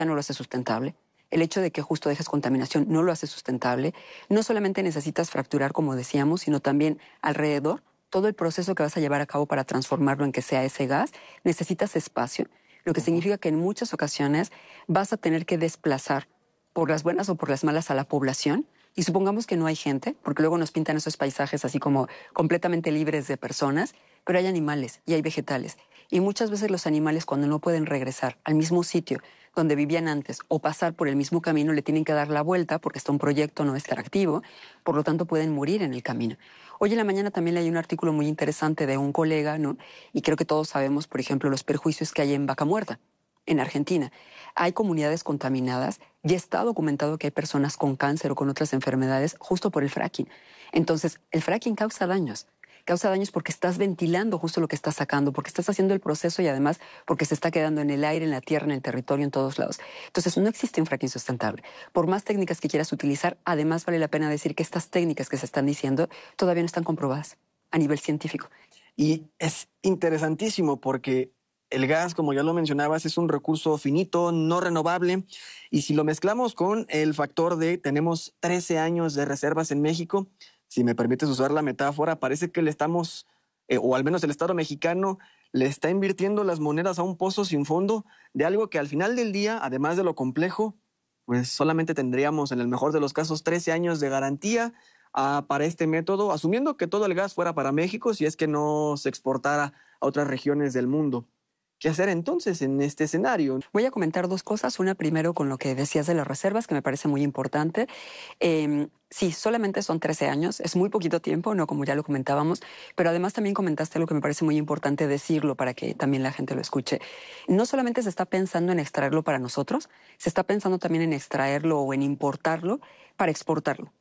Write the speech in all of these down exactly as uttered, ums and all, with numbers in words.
no lo hace sustentable. El hecho de que justo dejes contaminación no lo hace sustentable. No solamente necesitas fracturar, como decíamos, sino también alrededor, todo el proceso que vas a llevar a cabo para transformarlo en que sea ese gas, necesitas espacio, lo que uh-huh. significa que en muchas ocasiones vas a tener que desplazar por las buenas o por las malas a la población. Y supongamos que no hay gente, porque luego nos pintan esos paisajes así como completamente libres de personas, pero hay animales y hay vegetales. Y muchas veces los animales, cuando no pueden regresar al mismo sitio donde vivían antes o pasar por el mismo camino, le tienen que dar la vuelta porque está un proyecto no extractivo, por lo tanto pueden morir en el camino. Hoy en la mañana también leí un artículo muy interesante de un colega, ¿no? Y creo que todos sabemos, por ejemplo, los perjuicios que hay en Vaca Muerta, en Argentina. Hay comunidades contaminadas y está documentado que hay personas con cáncer o con otras enfermedades justo por el fracking. Entonces, el fracking causa daños. Causa daños porque estás ventilando justo lo que estás sacando, porque estás haciendo el proceso y además porque se está quedando en el aire, en la tierra, en el territorio, en todos lados. Entonces, no existe un fracking sustentable. Por más técnicas que quieras utilizar, además vale la pena decir que estas técnicas que se están diciendo todavía no están comprobadas a nivel científico. Y es interesantísimo porque el gas, como ya lo mencionabas, es un recurso finito, no renovable. Y si lo mezclamos con el factor de tenemos trece años de reservas en México, si me permites usar la metáfora, parece que le estamos, eh, o al menos el Estado mexicano, le está invirtiendo las monedas a un pozo sin fondo de algo que al final del día, además de lo complejo, pues solamente tendríamos en el mejor de los casos trece años de garantía uh, para este método, asumiendo que todo el gas fuera para México si es que no se exportara a otras regiones del mundo. ¿Qué hacer entonces en este escenario? Voy a comentar dos cosas. Una primero con lo que decías de las reservas, que me parece muy importante. Eh, sí, solamente son trece años, es muy poquito tiempo, no como ya lo comentábamos, pero además también comentaste algo que me parece muy importante decirlo para que también la gente lo escuche. No solamente se está pensando en extraerlo para nosotros, se está pensando también en extraerlo o en importarlo para exportarlo.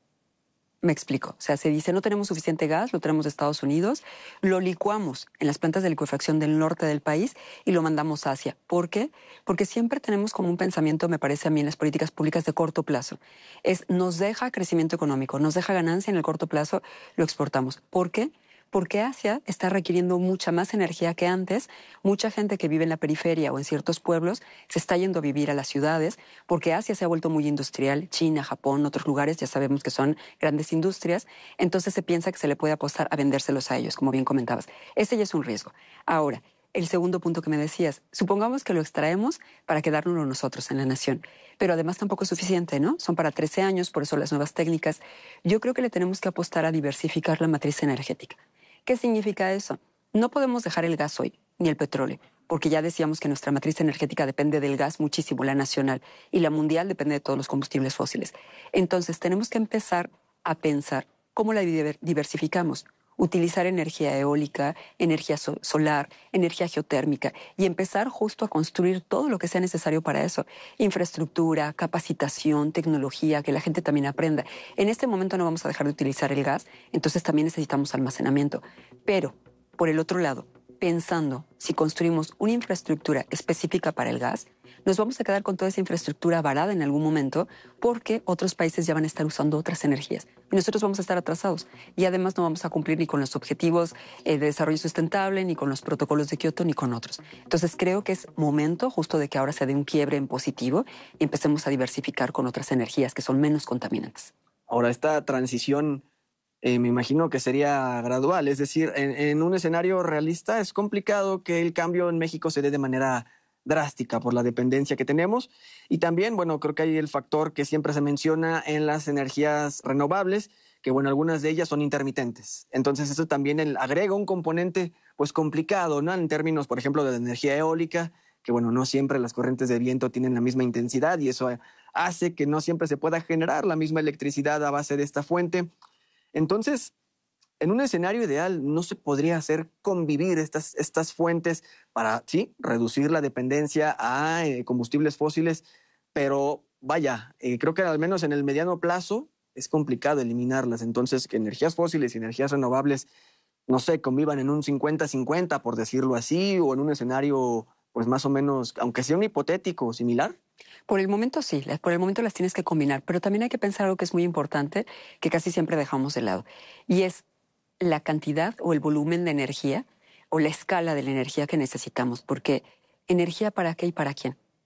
Me explico. O sea, se dice, no tenemos suficiente gas, lo tenemos de Estados Unidos, lo licuamos en las plantas de licuefacción del norte del país y lo mandamos a Asia. ¿Por qué? Porque siempre tenemos como un pensamiento, me parece a mí, en las políticas públicas de corto plazo. Es, nos deja crecimiento económico, nos deja ganancia en el corto plazo, lo exportamos. ¿Por qué? Porque Asia está requiriendo mucha más energía que antes. Mucha gente que vive en la periferia o en ciertos pueblos se está yendo a vivir a las ciudades porque Asia se ha vuelto muy industrial. China, Japón, otros lugares ya sabemos que son grandes industrias. Entonces se piensa que se le puede apostar a vendérselos a ellos, como bien comentabas. Ese ya es un riesgo. Ahora, el segundo punto que me decías, supongamos que lo extraemos para quedárnoslo nosotros en la nación, pero además tampoco es suficiente, ¿no? Son para trece años, por eso las nuevas técnicas. Yo creo que le tenemos que apostar a diversificar la matriz energética. ¿Qué significa eso? No podemos dejar el gas hoy, ni el petróleo, porque ya decíamos que nuestra matriz energética depende del gas muchísimo, la nacional, y la mundial depende de todos los combustibles fósiles. Entonces tenemos que empezar a pensar cómo la diversificamos. Utilizar energía eólica, energía so- solar, energía geotérmica y empezar justo a construir todo lo que sea necesario para eso. Infraestructura, capacitación, tecnología, que la gente también aprenda. En este momento no vamos a dejar de utilizar el gas, entonces también necesitamos almacenamiento. Pero, por el otro lado, pensando si construimos una infraestructura específica para el gas, nos vamos a quedar con toda esa infraestructura varada en algún momento porque otros países ya van a estar usando otras energías y nosotros vamos a estar atrasados y además no vamos a cumplir ni con los objetivos eh, de desarrollo sustentable, ni con los protocolos de Kioto, ni con otros. Entonces creo que es momento justo de que ahora se dé un quiebre en positivo y empecemos a diversificar con otras energías que son menos contaminantes. Ahora, esta transición eh, me imagino que sería gradual, es decir, en, en un escenario realista es complicado que el cambio en México se dé de manera drástica por la dependencia que tenemos y también, bueno, creo que hay el factor que siempre se menciona en las energías renovables, que bueno, algunas de ellas son intermitentes. Entonces eso también el, agrega un componente pues complicado, ¿no? En términos, por ejemplo, de energía eólica, que bueno, no siempre las corrientes de viento tienen la misma intensidad y eso hace que no siempre se pueda generar la misma electricidad a base de esta fuente. Entonces, en un escenario ideal, ¿no se podría hacer convivir estas, estas fuentes para, sí, reducir la dependencia a eh, combustibles fósiles? Pero vaya, eh, creo que al menos en el mediano plazo es complicado eliminarlas. Entonces, que energías fósiles y energías renovables, no sé, convivan en un cincuenta cincuenta, por decirlo así, o en un escenario, pues más o menos, aunque sea un hipotético similar. Por el momento sí, por el momento las tienes que combinar, pero también hay que pensar algo que es muy importante, que casi siempre dejamos de lado, y es la cantidad o el volumen de energía o la escala de la energía que necesitamos, porque energía para qué y para quién.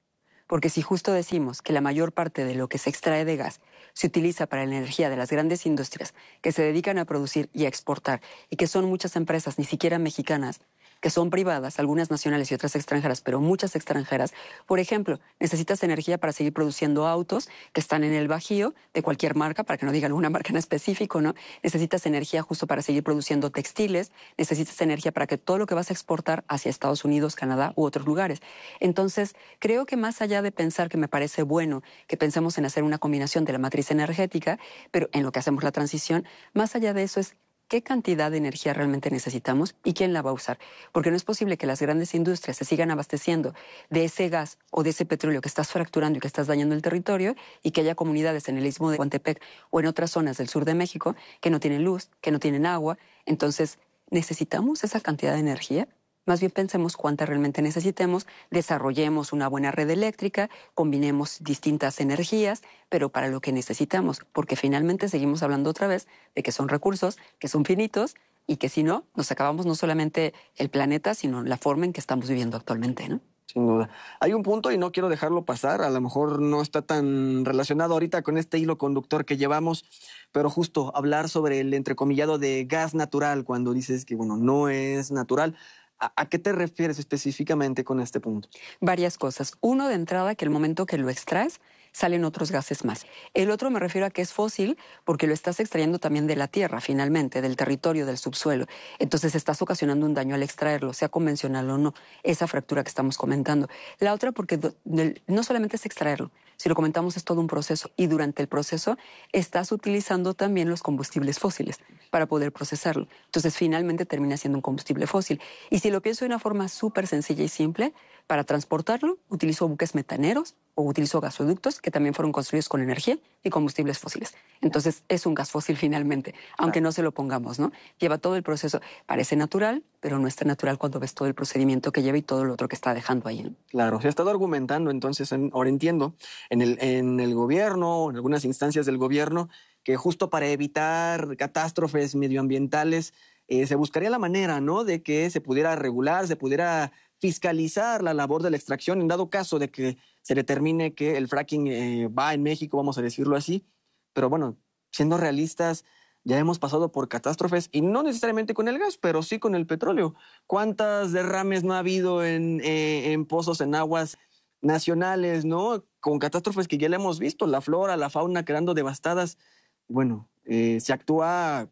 porque si justo decimos que la mayor parte de lo que se extrae de gas se utiliza para la energía de las grandes industrias que se dedican a producir y a exportar, y que son muchas empresas, ni siquiera mexicanas, que son privadas, algunas nacionales y otras extranjeras, pero muchas extranjeras. Por ejemplo, necesitas energía para seguir produciendo autos que están en el Bajío de cualquier marca, para que no digan una marca en específico, ¿no? Necesitas energía justo para seguir produciendo textiles, necesitas energía para que todo lo que vas a exportar hacia Estados Unidos, Canadá u otros lugares. Entonces, creo que más allá de pensar que me parece bueno que pensemos en hacer una combinación de la matriz energética, pero en lo que hacemos la transición, más allá de eso es qué cantidad de energía realmente necesitamos y quién la va a usar. Porque no es posible que las grandes industrias se sigan abasteciendo de ese gas o de ese petróleo que estás fracturando y que estás dañando el territorio, y que haya comunidades en el istmo de Tehuantepec o en otras zonas del sur de México que no tienen luz, que no tienen agua. Entonces, ¿necesitamos esa cantidad de energía? Más bien pensemos cuánta realmente necesitemos, desarrollemos una buena red eléctrica, combinemos distintas energías, pero para lo que necesitamos, porque finalmente seguimos hablando otra vez de que son recursos, que son finitos, y que si no, nos acabamos no solamente el planeta, sino la forma en que estamos viviendo actualmente, ¿no? Sin duda. Hay un punto, y no quiero dejarlo pasar, a lo mejor no está tan relacionado ahorita con este hilo conductor que llevamos, pero justo hablar sobre el entrecomillado de gas natural, cuando dices que, bueno, no es natural. ¿A, a qué te refieres específicamente con este punto? Varias cosas. Uno, de entrada, que el momento que lo extraes, salen otros gases más. El otro me refiero a que es fósil porque lo estás extrayendo también de la tierra, finalmente, del territorio, del subsuelo. Entonces estás ocasionando un daño al extraerlo, sea convencional o no, esa fractura que estamos comentando. La otra, porque do, del, no solamente es extraerlo, si lo comentamos es todo un proceso, y durante el proceso estás utilizando también los combustibles fósiles para poder procesarlo. Entonces finalmente termina siendo un combustible fósil. Y si lo pienso de una forma súper sencilla y simple, para transportarlo utilizo buques metaneros o utilizo gasoductos que también fueron construidos con energía y combustibles fósiles. Entonces es un gas fósil finalmente, aunque no se lo pongamos, ¿no? Lleva todo el proceso. Parece natural, pero no es tan natural cuando ves todo el procedimiento que lleva y todo lo otro que está dejando ahí, ¿no? Claro, se ha estado argumentando, entonces, en, ahora entiendo, en el, en el gobierno, en algunas instancias del gobierno, que justo para evitar catástrofes medioambientales, eh, se buscaría la manera, ¿no?, de que se pudiera regular, se pudiera fiscalizar la labor de la extracción, en dado caso de que se determine que el fracking eh, va en México, vamos a decirlo así. Pero bueno, siendo realistas, ya hemos pasado por catástrofes, y no necesariamente con el gas, pero sí con el petróleo. ¿Cuántas derrames no ha habido en, eh, en pozos, en aguas nacionales, ¿no? Con catástrofes que ya le hemos visto, la flora, la fauna quedando devastadas. Bueno, eh, se actúa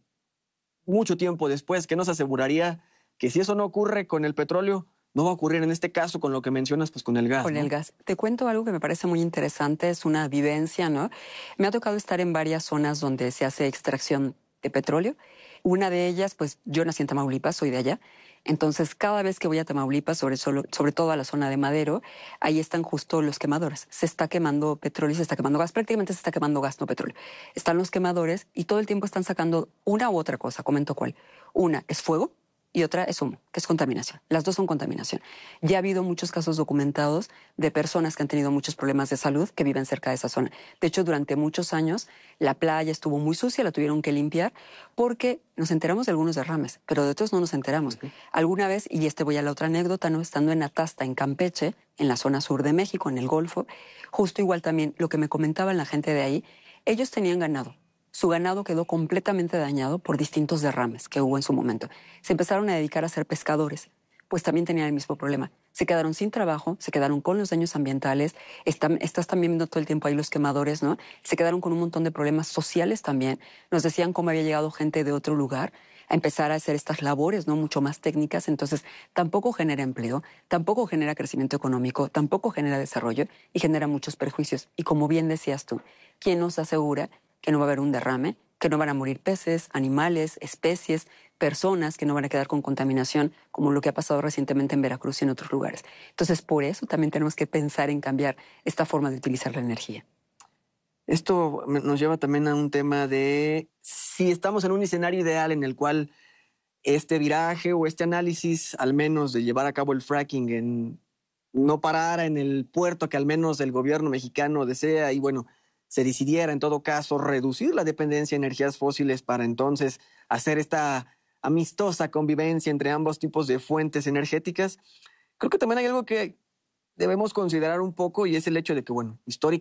mucho tiempo después. ¿Qué nos aseguraría que si eso no ocurre con el petróleo, no va a ocurrir en este caso con lo que mencionas, pues con el gas? Con ¿no? el gas. Te cuento algo que me parece muy interesante, es una vivencia, ¿no? Me ha tocado estar en varias zonas donde se hace extracción de petróleo. Una de ellas, pues yo nací en Tamaulipas, soy de allá. Entonces, cada vez que voy a Tamaulipas, sobre, solo, sobre todo a la zona de Madero, ahí están justo los quemadores. Se está quemando petróleo y se está quemando gas. Prácticamente se está quemando gas, no petróleo. Están los quemadores y todo el tiempo están sacando una u otra cosa. Comento cuál. Una es fuego y otra es humo, que es contaminación. Las dos son contaminación. Ya ha habido muchos casos documentados de personas que han tenido muchos problemas de salud que viven cerca de esa zona. De hecho, durante muchos años la playa estuvo muy sucia, la tuvieron que limpiar porque nos enteramos de algunos derrames, pero de otros no nos enteramos. Okay. Alguna vez, y este voy a la otra anécdota, ¿no? Estando en Atasta, en Campeche, en la zona sur de México, en el Golfo, justo igual también lo que me comentaban la gente de ahí, ellos tenían ganado. Su ganado quedó completamente dañado por distintos derrames que hubo en su momento. Se empezaron a dedicar a ser pescadores, pues también tenían el mismo problema. Se quedaron sin trabajo, se quedaron con los daños ambientales, están, estás también viendo todo el tiempo ahí los quemadores, ¿no? Se quedaron con un montón de problemas sociales también. Nos decían cómo había llegado gente de otro lugar a empezar a hacer estas labores, ¿no?, mucho más técnicas. Entonces, tampoco genera empleo, tampoco genera crecimiento económico, tampoco genera desarrollo y genera muchos perjuicios. Y como bien decías tú, ¿quién nos asegura que no va a haber un derrame, que no van a morir peces, animales, especies, personas, que no van a quedar con contaminación, como lo que ha pasado recientemente en Veracruz y en otros lugares? Entonces, por eso también tenemos que pensar en cambiar esta forma de utilizar la energía. Esto nos lleva también a un tema de si estamos en un escenario ideal en el cual este viraje o este análisis, al menos de llevar a cabo el fracking, en, no parara en el puerto que al menos el gobierno mexicano desea, y bueno, se decidiera en todo caso reducir la dependencia de energías fósiles para entonces hacer esta amistosa convivencia entre ambos tipos de fuentes energéticas. Creo que también hay algo que debemos considerar un poco y es el hecho de que, bueno, históricamente